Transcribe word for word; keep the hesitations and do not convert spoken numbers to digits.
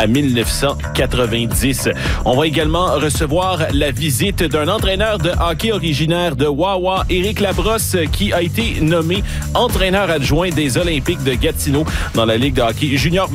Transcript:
à mille neuf cent quatre-vingt-dix. On va également recevoir la visite d'un entraîneur de hockey originaire de Wawa, Éric Labrosse, qui a été nommé entraîneur adjoint des Olympiques de Gatineau dans la Ligue de hockey junior